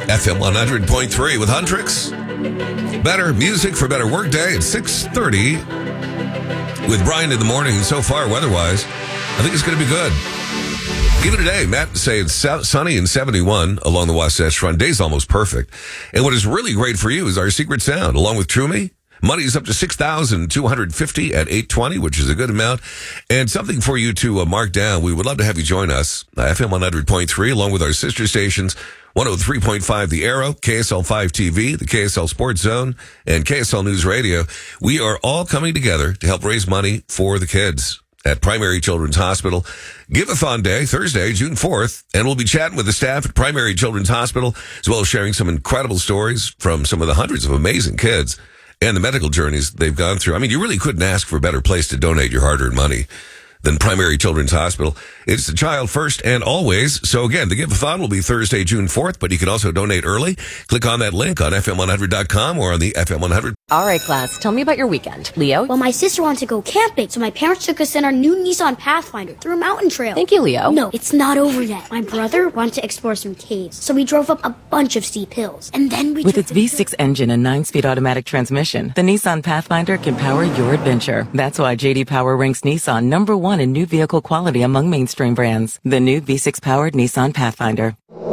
FM 100.3 with Huntrix. Better music for better workday at 6:30 with Brian in the morning. And so far, weather-wise, I think it's going to be good. Even today, Matt say it's sunny and 71 along the Wasatch Front. Day's almost perfect. And what is really great for you is our secret sound, along with Trumi. Money is up to $6,250 at 820, which is a good amount. And something for you to mark down. We would love to have you join us. FM 100.3, along with our sister stations, 103.5 The Arrow, KSL 5 TV, the KSL Sports Zone, and KSL News Radio. We are all coming together to help raise money for the kids at Primary Children's Hospital. Give-a-thon Day, Thursday, June 4th, and we'll be chatting with the staff at Primary Children's Hospital, as well as sharing some incredible stories from some of the hundreds of amazing kids and the medical journeys they've gone through. I mean, you really couldn't ask for a better place to donate your hard-earned money than Primary Children's Hospital. It's the child first and always. So again, the Give-a-thon will be Thursday, June 4th, but you can also donate early. Click on that link on FM100.com or on the FM 100. All right, class, tell me about your weekend. Leo? Well, my sister wanted to go camping, so my parents took us in our new Nissan Pathfinder through a mountain trail. Thank you, Leo. No, it's not over yet. My brother wanted to explore some caves, so we drove up a bunch of steep hills. And then we With its V6 engine and 9-speed automatic transmission, the Nissan Pathfinder can power your adventure. That's why J.D. Power ranks Nissan number 1 in new vehicle quality among mainstream brands. The new V6-powered Nissan Pathfinder.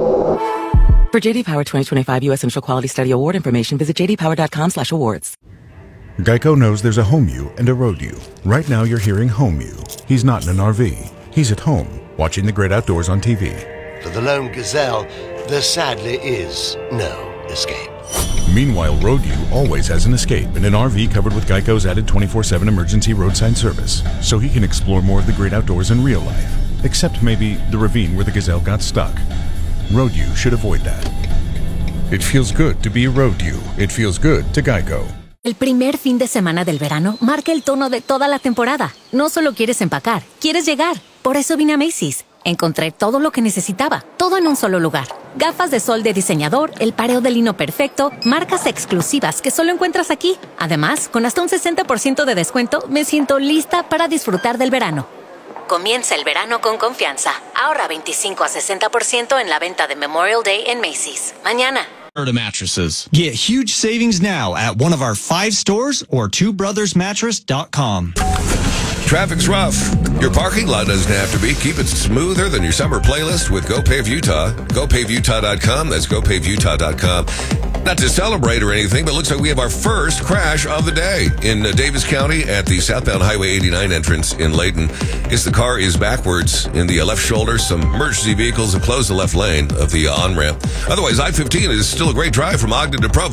For J.D. Power 2025 U.S. Central Quality Study Award information, visit jdpower.com/awards. Geico knows there's a home you and a road you. Right now you're hearing home you. He's not in an RV. He's at home, watching the great outdoors on TV. For the lone gazelle, there sadly is no escape. Meanwhile, road you always has an escape in an RV covered with Geico's added 24/7 emergency roadside service, so he can explore more of the great outdoors in real life. Except maybe the ravine where the gazelle got stuck. Road you should avoid that. It feels good to be a road you. It feels good to Geico. El primer fin de semana del verano marca el tono de toda la temporada. No solo quieres empacar, quieres llegar. Por eso vine a Macy's. Encontré todo lo que necesitaba, todo en un solo lugar. Gafas de sol de diseñador, el pareo de lino perfecto, marcas exclusivas que solo encuentras aquí. Además, con hasta un 60% de descuento, me siento lista para disfrutar del verano. Comienza el verano con confianza. Ahorra 25 a 60% en la venta de Memorial Day en Macy's. Mañana. Mattresses. Get huge savings now at one of our 5 stores or twobrothersmattress.com. Traffic's rough. Your parking lot doesn't have to be. Keep it smoother than your summer playlist with GoPave Utah. GoPaveUtah.com. That's GoPaveUtah.com. Not to celebrate or anything, but it looks like we have our first crash of the day in Davis County at the southbound Highway 89 entrance in Layton. I guess the car is backwards in the left shoulder. Some emergency vehicles have closed the left lane of the on-ramp. Otherwise, I-15 is still a great drive from Ogden to Provo.